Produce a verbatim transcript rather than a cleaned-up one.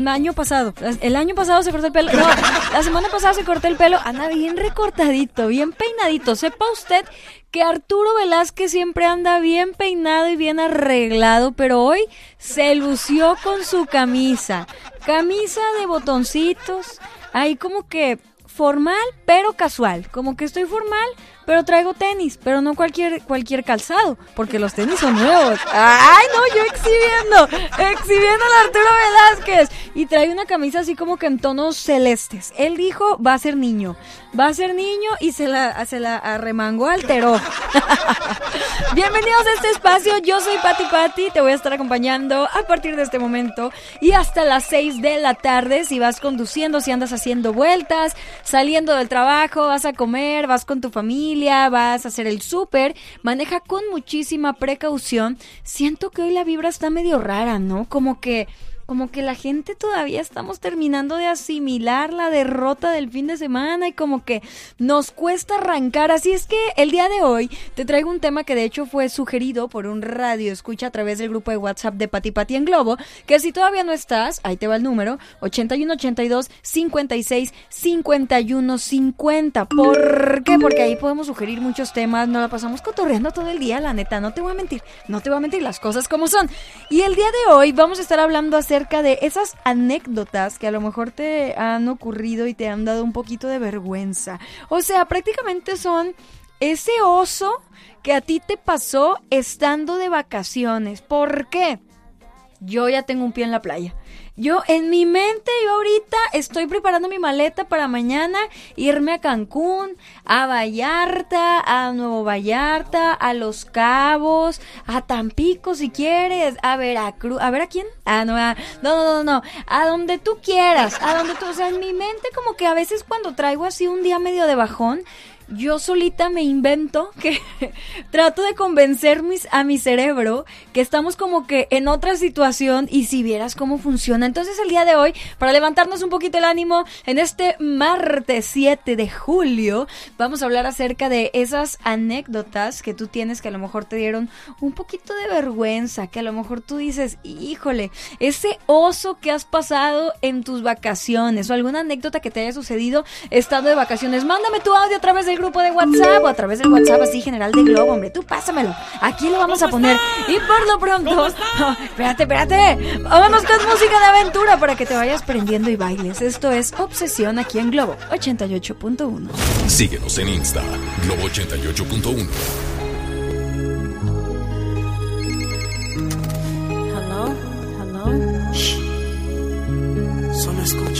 El año pasado, el año pasado se cortó el pelo, no, la semana pasada se cortó el pelo, anda bien recortadito, bien peinadito. Sepa usted que Arturo Velázquez siempre anda bien peinado y bien arreglado, pero hoy se lució con su camisa, camisa de botoncitos, ahí como que formal pero casual, como que estoy formal pero traigo tenis, pero no cualquier cualquier calzado, porque los tenis son nuevos. ¡Ay, no! Yo exhibiendo, exhibiendo al Arturo Velázquez. Y trae una camisa así como que en tonos celestes. Él dijo, va a ser niño, va a ser niño y se la, se la arremangó, alteró. Bienvenidos a este espacio, yo soy Pati Pati, te voy a estar acompañando a partir de este momento y hasta las seis de la tarde. Si vas conduciendo, si andas haciendo vueltas, saliendo del trabajo, vas a comer, vas con tu familia, vas a hacer el súper, maneja con muchísima precaución. Siento que hoy la vibra está medio rara, ¿no? Como que Como que la gente todavía estamos terminando de asimilar la derrota del fin de semana y como que nos cuesta arrancar. Así es que el día de hoy te traigo un tema que de hecho fue sugerido por un radio escucha a través del grupo de WhatsApp de Pati Pati en Globo, que si todavía no estás, ahí te va el número, ochenta y uno ochenta y dos cincuenta y seis cincuenta y uno cincuenta. ¿Por qué? Porque ahí podemos sugerir muchos temas, nos la pasamos cotorreando todo el día, la neta, no te voy a mentir, no te voy a mentir, las cosas como son. Y el día de hoy vamos a estar hablando acerca de esas anécdotas que a lo mejor te han ocurrido y te han dado un poquito de vergüenza. O sea, prácticamente son ese oso que a ti te pasó estando de vacaciones. ¿Por qué? Yo ya tengo un pie en la playa. Yo, en mi mente, yo ahorita estoy preparando mi maleta para mañana irme a Cancún, a Vallarta, a Nuevo Vallarta, a Los Cabos, a Tampico si quieres, a Veracruz, ¿a ver a quién? Ah, no, a, no, no, no, no, a donde tú quieras, a donde tú, o sea, en mi mente como que a veces cuando traigo así un día medio de bajón, yo solita me invento que trato de convencer mis, a mi cerebro que estamos como que en otra situación y si vieras cómo funciona. Entonces el día de hoy, para levantarnos un poquito el ánimo, en este martes siete de julio, vamos a hablar acerca de esas anécdotas que tú tienes que a lo mejor te dieron un poquito de vergüenza, que a lo mejor tú dices, híjole, ese oso que has pasado en tus vacaciones o alguna anécdota que te haya sucedido estando de vacaciones. Mándame tu audio a través del grupo de WhatsApp o a través del WhatsApp así general de Globo, hombre, tú pásamelo, aquí lo vamos a poner. Y por lo pronto, no, espérate, espérate, vámonos con música de aventura para que te vayas prendiendo y bailes. Esto es Obsesión aquí en Globo ochenta y ocho punto uno. Síguenos en Insta, Globo ochenta y ocho punto uno. Hello, hello. Shh. Solo escucha.